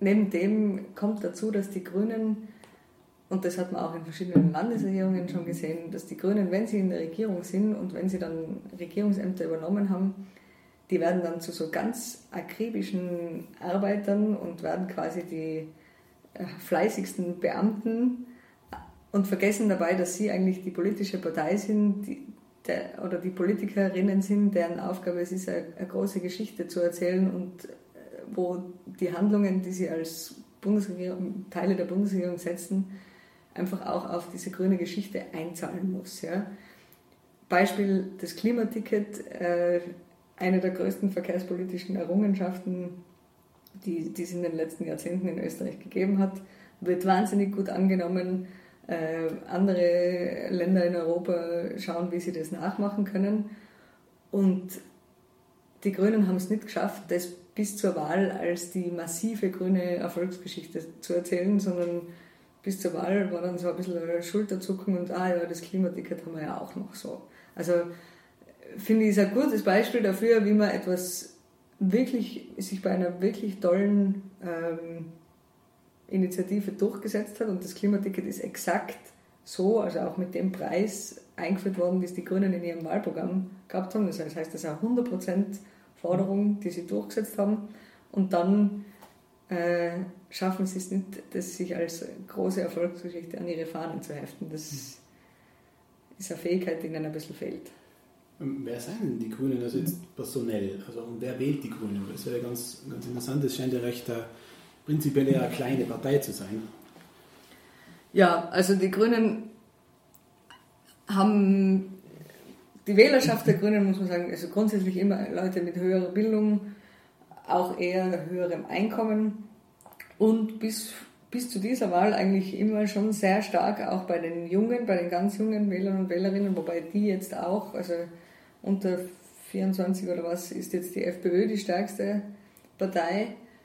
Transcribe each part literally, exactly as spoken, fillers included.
neben dem kommt dazu, dass die Grünen, und das hat man auch in verschiedenen Landesregierungen schon gesehen, dass die Grünen, wenn sie in der Regierung sind und wenn sie dann Regierungsämter übernommen haben, die werden dann zu so ganz akribischen Arbeitern und werden quasi die fleißigsten Beamten und vergessen dabei, dass sie eigentlich die politische Partei sind, die, der, oder die Politikerinnen sind, deren Aufgabe es ist, eine, eine große Geschichte zu erzählen und wo die Handlungen, die sie als Bundesregierung, Teile der Bundesregierung setzen, einfach auch auf diese grüne Geschichte einzahlen muss. Ja. Beispiel das Klimaticket, äh, eine der größten verkehrspolitischen Errungenschaften, die, die es in den letzten Jahrzehnten in Österreich gegeben hat, wird wahnsinnig gut angenommen. Äh, andere Länder in Europa schauen, wie sie das nachmachen können. Und die Grünen haben es nicht geschafft, das bis zur Wahl als die massive grüne Erfolgsgeschichte zu erzählen, sondern bis zur Wahl war dann so ein bisschen eine Schulterzucken und ah ja, das Klimaticket haben wir ja auch noch so. Also finde ich, ist ein gutes Beispiel dafür, wie man etwas wirklich, sich bei einer wirklich tollen ähm, Initiative durchgesetzt hat, und das Klimaticket ist exakt so, also auch mit dem Preis eingeführt worden, wie es die Grünen in ihrem Wahlprogramm gehabt haben. Das heißt, das ist eine hundert Prozent Forderung, die sie durchgesetzt haben, und dann äh, schaffen sie es nicht, das sich als große Erfolgsgeschichte an ihre Fahnen zu heften. Das ist eine Fähigkeit, die ihnen ein bisschen fehlt. Wer sind denn die Grünen, also jetzt personell? Also wer wählt die Grünen? Das wäre ganz, ganz interessant, das scheint ja recht eine, prinzipiell eher eine kleine Partei zu sein. Ja, also die Grünen haben, die Wählerschaft der Grünen, muss man sagen, also grundsätzlich immer Leute mit höherer Bildung, auch eher höherem Einkommen, und bis, bis zu dieser Wahl eigentlich immer schon sehr stark auch bei den Jungen, bei den ganz jungen Wählern und Wählerinnen, wobei die jetzt auch, also unter vierundzwanzig oder was, ist jetzt die FPÖ die stärkste Partei.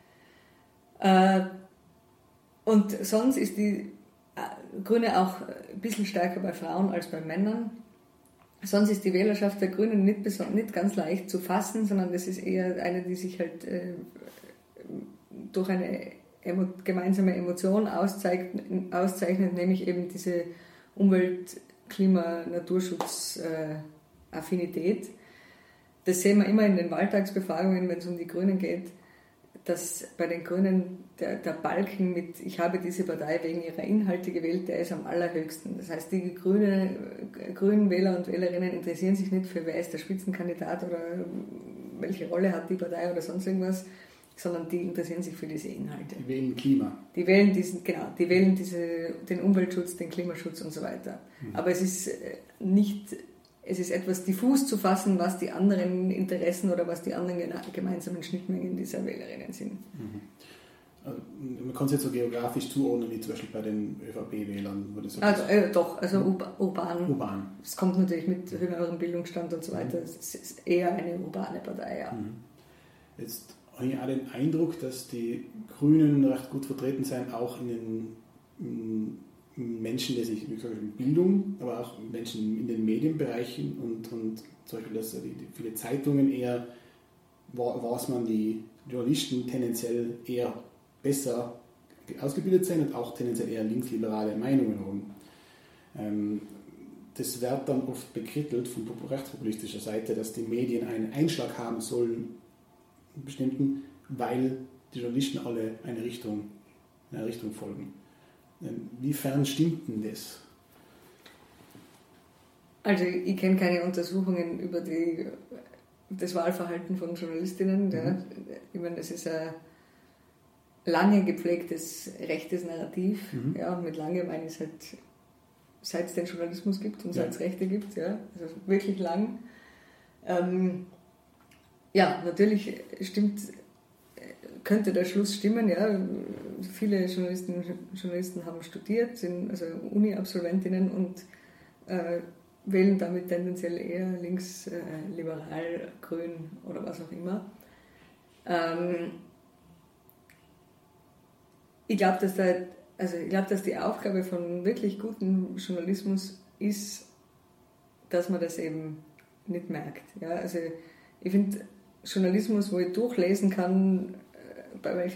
Und sonst ist die Grüne auch ein bisschen stärker bei Frauen als bei Männern. Sonst ist die Wählerschaft der Grünen nicht, nicht ganz leicht zu fassen, sondern das ist eher eine, die sich halt äh, durch eine emo, gemeinsame Emotion auszeichnet, auszeichnet, nämlich eben diese Umwelt-, Klima-, Naturschutz-Affinität. Das sehen wir immer in den Wahltagsbefragungen, wenn es um die Grünen geht, dass bei den Grünen der, der Balken mit "Ich habe diese Partei wegen ihrer Inhalte gewählt", der ist am allerhöchsten. Das heißt, die Grüne, grünen Wähler und Wählerinnen interessieren sich nicht für, wer ist der Spitzenkandidat oder welche Rolle hat die Partei oder sonst irgendwas, sondern die interessieren sich für diese Inhalte. Die wählen Klima. Die wählen diesen, genau, die wählen diese, den Umweltschutz, den Klimaschutz und so weiter. Mhm. Aber es ist nicht... Es ist etwas diffus zu fassen, was die anderen Interessen oder was die anderen gemeinsamen Schnittmengen dieser Wählerinnen sind. Mhm. Also, man kann es jetzt so geografisch zuordnen, wie zum Beispiel bei den ÖVP-Wählern. Also, äh, doch, also mhm. urban. urban. Es kommt natürlich mit höherem Bildungsstand und so weiter. Es ist eher eine urbane Partei, ja. Mhm. Jetzt habe ich auch den Eindruck, dass die Grünen recht gut vertreten sind, auch in den in Menschen, die sich, wie gesagt, in Bildung, aber auch Menschen in den Medienbereichen und, und zum Beispiel, dass die, die viele Zeitungen eher, was man die Journalisten tendenziell eher besser ausgebildet sind und auch tendenziell eher linksliberale Meinungen haben. Ähm, das wird dann oft bekrittelt von rechtspopulistischer Seite, dass die Medien einen Einschlag haben sollen, einen bestimmten, weil die Journalisten alle eine Richtung, eine Richtung folgen. Inwiefern stimmt denn das? Also ich kenne keine Untersuchungen über die, das Wahlverhalten von Journalistinnen. Mhm. Ja. Ich meine, das ist ein lange gepflegtes rechtes Narrativ. Mhm. Ja, und mit lange meine ich halt, seit es den Journalismus gibt und ja. seit es Rechte gibt. Ja. Also wirklich lang. Ähm, ja, natürlich stimmt... könnte der Schluss stimmen, ja. Viele Journalisten, Journalisten haben studiert, sind also Uni-Absolventinnen und äh, wählen damit tendenziell eher links, äh, liberal, grün oder was auch immer. Ähm, ich glaube, dass, da, also ich glaub, dass die Aufgabe von wirklich gutem Journalismus ist, dass man das eben nicht merkt. Ja. Also ich finde Journalismus, wo ich durchlesen kann, bei welchen